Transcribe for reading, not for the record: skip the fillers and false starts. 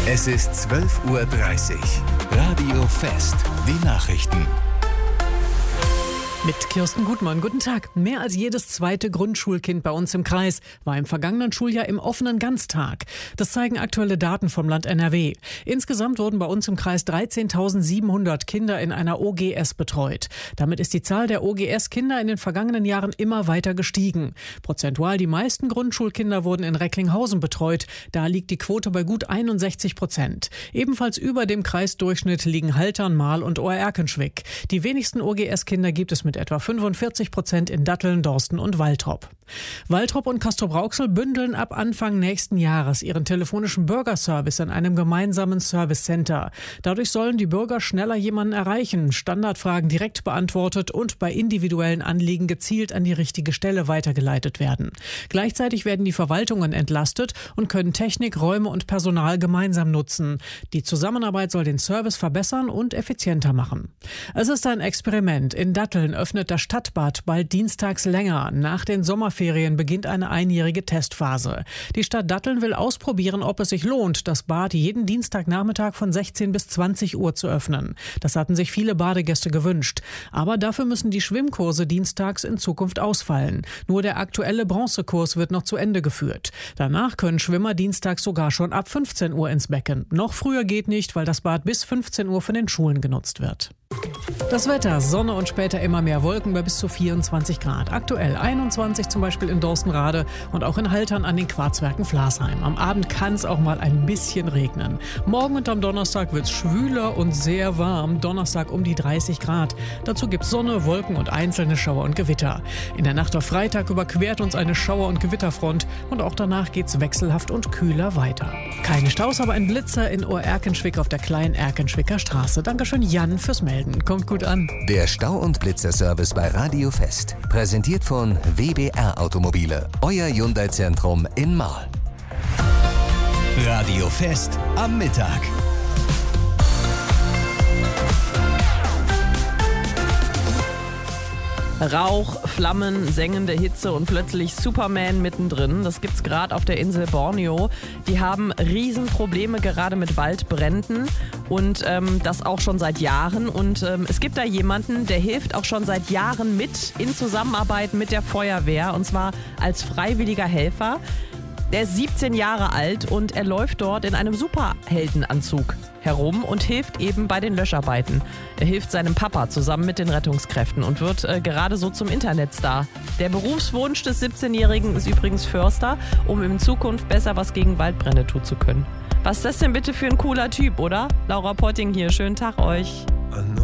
Es ist 12:30 Uhr. Radio Fest. Die Nachrichten. Mit Kirsten Gutmann. Guten Tag. Mehr als jedes zweite Grundschulkind bei uns im Kreis war im vergangenen Schuljahr im offenen Ganztag. Das zeigen aktuelle Daten vom Land NRW. Insgesamt wurden bei uns im Kreis 13.700 Kinder in einer OGS betreut. Damit ist die Zahl der OGS-Kinder in den vergangenen Jahren immer weiter gestiegen. Prozentual die meisten Grundschulkinder wurden in Recklinghausen betreut. Da liegt die Quote bei gut 61%. Ebenfalls über dem Kreisdurchschnitt liegen Haltern, Marl und Ohr-Erkenschwick. Die wenigsten OGS-Kinder gibt es mit etwa 45% in Datteln, Dorsten und Waltrop. Waltrop und Castrop-Rauxel bündeln ab Anfang nächsten Jahres ihren telefonischen Bürgerservice in einem gemeinsamen Service-Center. Dadurch sollen die Bürger schneller jemanden erreichen, Standardfragen direkt beantwortet und bei individuellen Anliegen gezielt an die richtige Stelle weitergeleitet werden. Gleichzeitig werden die Verwaltungen entlastet und können Technik, Räume und Personal gemeinsam nutzen. Die Zusammenarbeit soll den Service verbessern und effizienter machen. Es ist ein Experiment. In Datteln öffnet das Stadtbad bald dienstags länger. Nach den Sommerferien beginnt eine einjährige Testphase. Die Stadt Datteln will ausprobieren, ob es sich lohnt, das Bad jeden Dienstagnachmittag von 16 bis 20 Uhr zu öffnen. Das hatten sich viele Badegäste gewünscht. Aber dafür müssen die Schwimmkurse dienstags in Zukunft ausfallen. Nur der aktuelle Bronzekurs wird noch zu Ende geführt. Danach können Schwimmer dienstags sogar schon ab 15 Uhr ins Becken. Noch früher geht nicht, weil das Bad bis 15 Uhr von den Schulen genutzt wird. Das Wetter, Sonne und später immer mehr Wolken bei bis zu 24 Grad. Aktuell 21 zum Beispiel in Dorstenrade und auch in Haltern an den Quarzwerken Flasheim. Am Abend kann es auch mal ein bisschen regnen. Morgen und am Donnerstag wird es schwüler und sehr warm. Donnerstag um die 30 Grad. Dazu gibt es Sonne, Wolken und einzelne Schauer und Gewitter. In der Nacht auf Freitag überquert uns eine Schauer- und Gewitterfront und auch danach geht es wechselhaft und kühler weiter. Keine Staus, aber ein Blitzer in Ohr-Erkenschwick auf der kleinen Erkenschwicker Straße. Dankeschön Jan fürs Melden. Kommt gut an. Der Stau- und Blitzerservice bei Radio Fest. Präsentiert von WBR Automobile. Euer Hyundai-Zentrum in Marl. Radio Fest am Mittag. Rauch, Flammen, sengende Hitze und plötzlich Superman mittendrin. Das gibt's gerade auf der Insel Borneo. Die haben Riesenprobleme gerade mit Waldbränden und das auch schon seit Jahren. Und es gibt da jemanden, der hilft auch schon seit Jahren mit in Zusammenarbeit mit der Feuerwehr und zwar als freiwilliger Helfer. Der ist 17 Jahre alt und er läuft dort in einem Superheldenanzug herum und hilft eben bei den Löscharbeiten. Er hilft seinem Papa zusammen mit den Rettungskräften und wird gerade so zum Internetstar. Der Berufswunsch des 17-Jährigen ist übrigens Förster, um in Zukunft besser was gegen Waldbrände tun zu können. Was ist das denn bitte für ein cooler Typ, oder? Laura Potting hier, schönen Tag euch.